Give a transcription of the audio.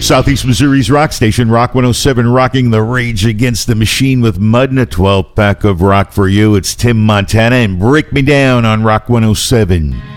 Southeast Missouri's rock station, Rock 107, rocking the Rage Against the Machine with Mud and a 12-pack of rock for you. It's Tim Montana and Break Me Down on Rock 107.